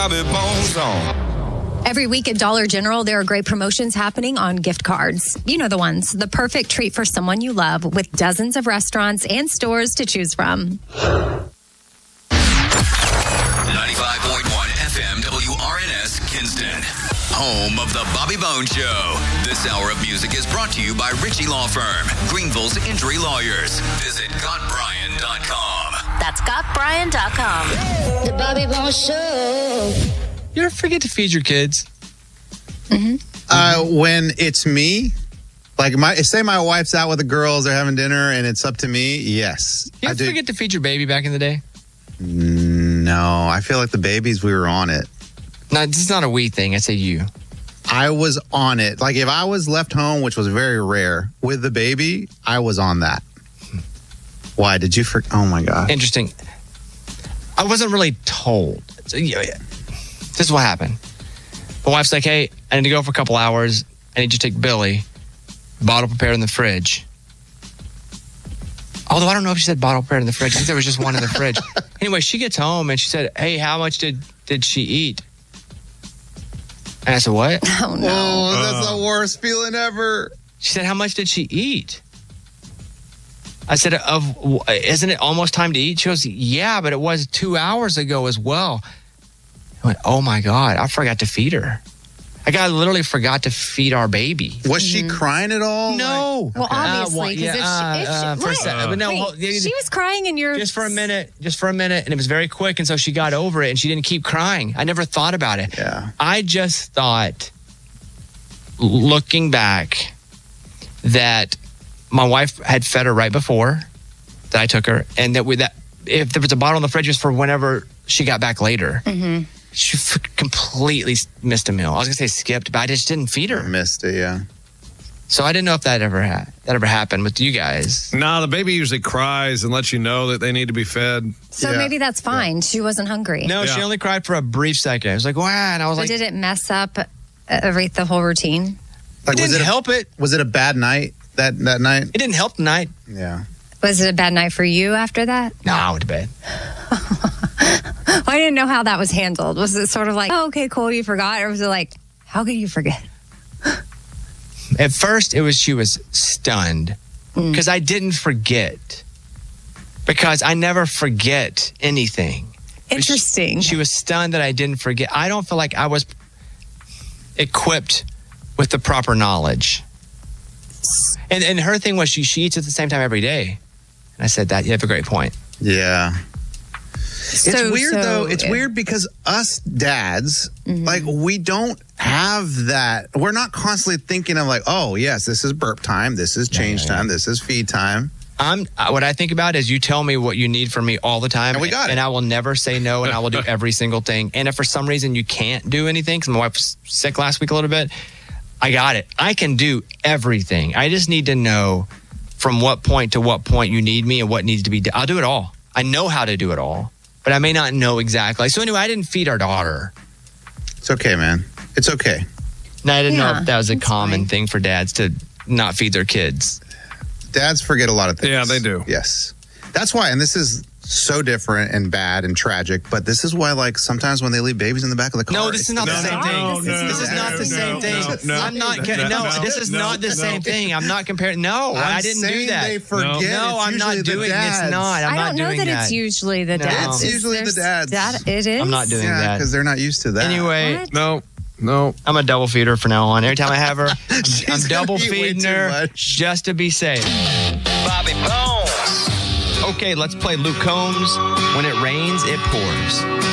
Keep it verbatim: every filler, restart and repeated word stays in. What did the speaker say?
Bobby Bones on. Every week at Dollar General, there are great promotions happening on gift cards. You know the ones, the perfect treat for someone you love, with dozens of restaurants and stores to choose from. ninety-five point one F M W R N S Kinston, home of the Bobby Bones Show. This hour of music is brought to you by Ritchie Law Firm, Greenville's injury lawyers. Visit got brian dot com. That's got brian dot com. The Bobby Bones Show. You ever forget to feed your kids? Mm-hmm. Uh, when it's me, like my say my wife's out with the girls, they're having dinner, and it's up to me. Yes, You I ever do. forget to feed your baby back in the day? No, I feel like the babies, we were on it. No, this is not a we thing. I say you. I was on it. Like if I was left home, which was very rare, with the baby, I was on that. Why did you for? Oh my god! Interesting. I wasn't really told. So, yeah, yeah. This is what happened. My wife's like, hey, I need to go for a couple hours. I need you to take Billy. Bottle prepared in the fridge. Although I don't know if she said bottle prepared in the fridge. I think there was just one in the fridge. Anyway, she gets home and she said, hey, how much did, did she eat? And I said, what? Oh, no. Oh, that's the worst feeling ever. She said, how much did she eat? I said, "Of isn't it almost time to eat?" She goes, yeah, but it was two hours ago as well. I went, oh my God, I forgot to feed her. Like I literally forgot to feed our baby. Was she crying at all? No. Well, obviously, because Uh, if she, if uh, she, for a what? sec- but no, Wait, hold- yeah, she was crying and you're... Just for a minute, just for a minute, and it was very quick, and so she got over it, and she didn't keep crying. I never thought about it. Yeah. I just thought, looking back, that my wife had fed her right before that I took her, and that we that if there was a bottle in the fridge, just for whenever she got back later. Mm-hmm. She f- completely missed a meal. I was gonna say skipped, but I just didn't feed her. I missed it, yeah. So I didn't know if that ever ha- that ever happened with you guys. Nah, the baby usually cries and lets you know that they need to be fed. So Yeah. maybe that's fine. She wasn't hungry. No, she Yeah. only cried for a brief second. I was like, wow, and I was But like, did it mess up every, the whole routine? Like, it was didn't it a, help it. Was it a bad night that that night? It didn't help tonight. Yeah. Was it a bad night for you after that? No, I went to bed. I didn't know how that was handled. Was it sort of like, oh, okay, cool, you forgot? Or was it like, how could you forget? At first, it was she was stunned because I didn't forget. Because I never forget anything. Interesting. She, she was stunned that I didn't forget. I don't feel like I was equipped with the proper knowledge. And and her thing was she, she eats at the same time every day. And I said that you have a great point. Yeah. It's So- weird so though. It's it- weird because us dads, like we don't have that. We're not constantly thinking of like, oh yes, this is burp time, this is change yeah, yeah. time, this is feed time. I'm uh, what I think about is you tell me what you need from me all the time, And we got it. and I will never say no, and I will do every single thing. And if for some reason you can't do anything, because my wife was sick last week a little bit, I got it. I can do everything. I just need to know from what point to what point you need me and what needs to be done. I'll do it all. I know how to do it all, but I may not know exactly. So anyway, I didn't feed our daughter. It's okay, man. It's okay. And I didn't know Yeah, if that was a that's common fine. thing for dads to not feed their kids. Dads forget a lot of things. Yeah, they do. Yes. That's why, and this is so different and bad and tragic, but this is why, like, sometimes when they leave babies in the back of the car. No, this it's is not the dad. same thing. no, no, This is not the no, same no, thing. no, I'm not. no, No, no, this is no, not the no. same thing. I'm not comparing. No, I'm I didn't do saying that. They forget. No. No, It's I'm not usually the doing. dads. It's not. I'm I not don't know doing that, that. it's usually the No. dads. It's usually the There's- dads. That, it is? I'm not doing Yeah, that. because they're not used to that. Anyway, What? No, no. I'm a double feeder from now on. Every time I have her, I'm, I'm She's double gonna eat way feeding too her much. just to be safe. Bobby Bones. Okay, let's play Luke Combs. When it rains, it pours.